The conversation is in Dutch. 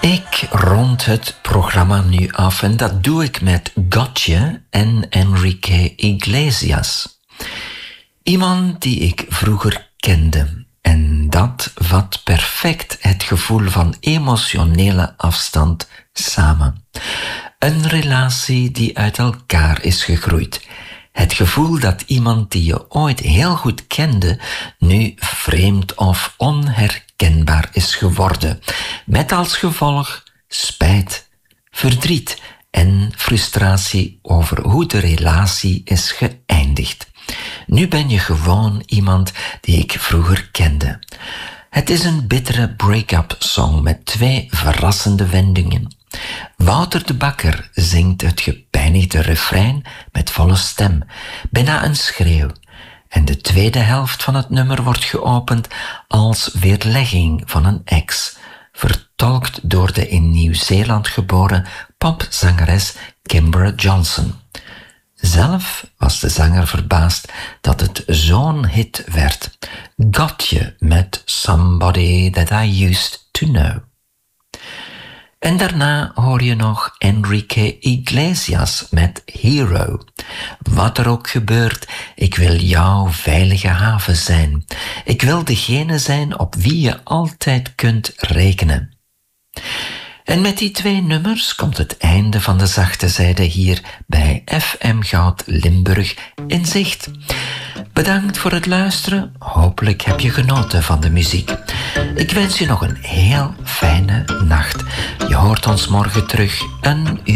Ik rond het programma nu af en dat doe ik met Gotye en Enrique Iglesias. Iemand die ik vroeger kende. En dat vat perfect het gevoel van emotionele afstand samen. Een relatie die uit elkaar is gegroeid. Het gevoel dat iemand die je ooit heel goed kende, nu vreemd of onherkenbaar is geworden. Met als gevolg spijt, verdriet en frustratie over hoe de relatie is geëindigd. Nu ben je gewoon iemand die ik vroeger kende. Het is een bittere break-up song met 2 verrassende wendingen. Wouter de Bakker zingt het gepijnigde refrein met volle stem, bijna een schreeuw. En de tweede helft van het nummer wordt geopend als weerlegging van een ex, vertolkt door de in Nieuw-Zeeland geboren popzangeres Kimbra Johnson. Zelf was de zanger verbaasd dat het zo'n hit werd. Gotye met Somebody That I Used To Know. En daarna hoor je nog Enrique Iglesias met Hero. Wat er ook gebeurt, ik wil jouw veilige haven zijn. Ik wil degene zijn op wie je altijd kunt rekenen. En met die 2 nummers komt het einde van de zachte zijde hier bij FM Goud Limburg in zicht. Bedankt voor het luisteren. Hopelijk heb je genoten van de muziek. Ik wens je nog een heel fijne nacht. Je hoort ons morgen terug een uur.